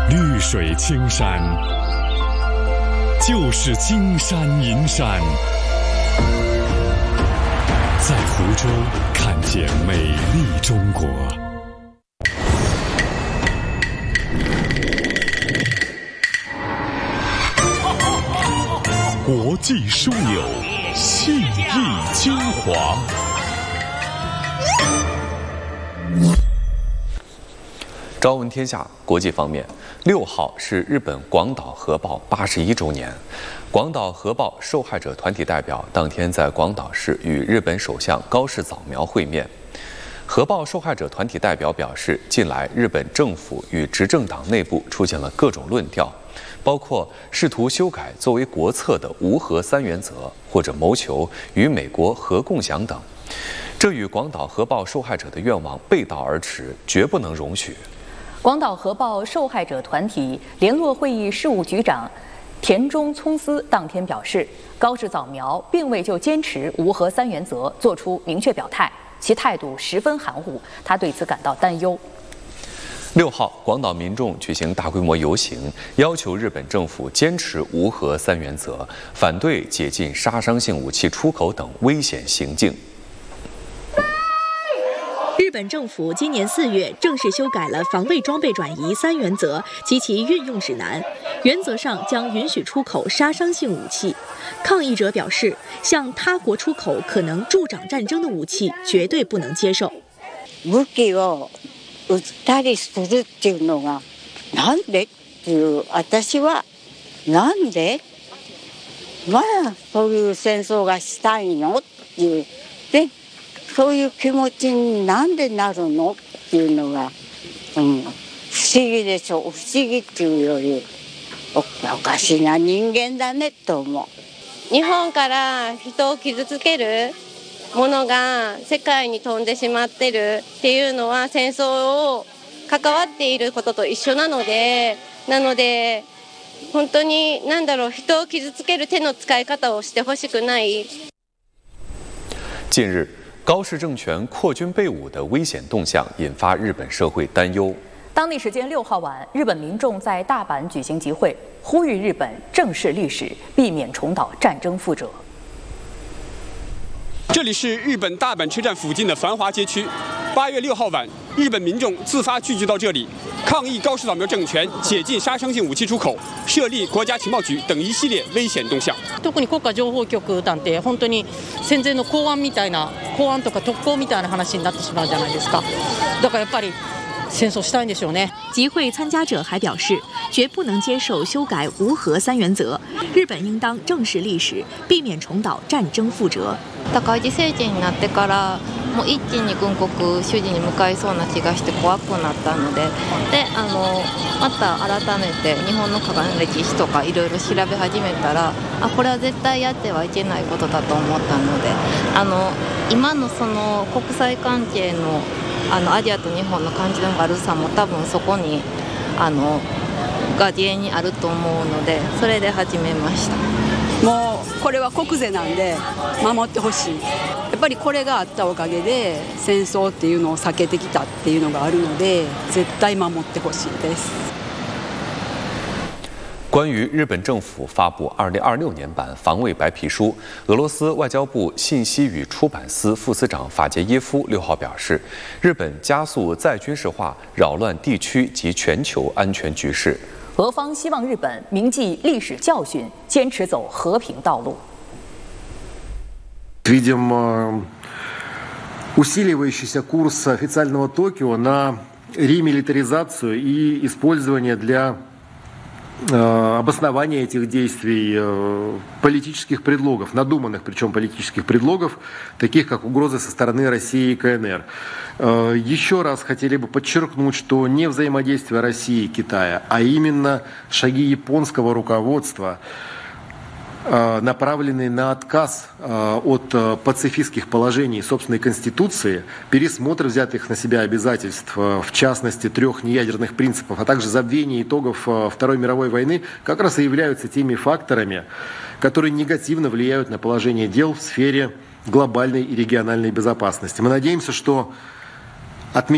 绿水青山就是金山银山，在湖州看见美丽中国。国际枢纽，信义精华。 朝闻天下，国际方面，6号是日本广岛核爆81周年。广岛核爆受害者团体代表当天在广岛市与日本首相高市早苗会面。核爆受害者团体代表表示，近来日本政府与执政党内部出现了各种论调，包括试图修改作为国策的无核3原则，或者谋求与美国核共享等。这与广岛核爆受害者的愿望背道而驰，绝不能容许。 广岛核爆受害者团体联络会议事务局长田中聪司当天表示，高市早苗并未就坚持无核3原则作出明确表态，其态度十分含糊，他对此感到担忧。 6号，广岛民众举行大规模游行，要求日本政府坚持无核3原则，反对解禁杀伤性武器出口等危险行径。 日本政府今年4月正式修改了防卫装备转移3原则及其运用指南，原则上将允许出口杀伤性武器。抗议者表示，向他国出口可能助长战争的武器绝对不能接受。 武器を撃ったりするっていうのがなんでっていう、私はなんでまあそういう戦争がしたいのっていうで。そういう気持ちになんでなるのっていうのが、不思議でしょ。不思議っていうよりおかしな人間だねと思う。 日本から人を傷つけるものが世界に飛んでしまってるっていうのは戦争を関わっていることと一緒なので本当に人を傷つける手の使い方をしてほしくない。 近日，高市政权扩军备武的危险动向引发日本社会担忧。 当地时间6号晚，日本民众在大阪举行集会，呼吁日本正视历史，避免重蹈战争覆辙。 这里是日本大阪车站附近的繁华街区。8月6号晚，日本民众自发聚集到这里，抗议高市早苗政权解禁杀伤性武器出口、设立国家情報局等一系列危险動向。 特に国家情報局なんて本当に戦前の公安とか特攻みたいな話になってしまうじゃないですか。だからやっぱり戦争したいんでしょうね。 集会参加者还表示，绝不能接受修改无核3原则，日本应当正视历史，避免重蹈战争覆辙。 高市政権になってからもう一気に軍国主義に向かいそうな気がして怖くなったので、また改めて日本の歴史とかいろいろ調べ始めたら、これは絶対やってはいけないことだと思ったので、今のその国際関係のアジアと日本の感じの悪さも多分そこにが原因にあると思うので、それで始めました。 もうこれは国是なんで守ってほしい。やっぱりこれがあったおかげで戦争っていうのを避けてきたっていうのがあるので、絶対守ってほしいです。 关于日本政府发布2026年版防卫白皮书，俄罗斯外交部信息与出版司副司长法杰耶夫6号表示，日本加速再军事化，扰乱地区及全球安全局势。 俄方希望日本铭记历史教训，坚持走和平道路。 Видим усиливающийся курс официального Токио на ремилитаризацию и использование для обоснования этих действий политических предлогов, надуманных причем политических предлогов, таких как угрозы со стороны России и КНР. Еще раз хотели бы подчеркнуть, что не взаимодействие России и Китая, а именно шаги японского руководства, направленные на отказ от пацифистских положений собственной Конституции, пересмотр взятых на себя обязательств, в частности 3 неядерных принципов, а также забвение итогов Второй мировой войны, как раз и являются теми факторами, которые негативно влияют на положение дел в сфере глобальной и региональной безопасности. Мы надеемся, что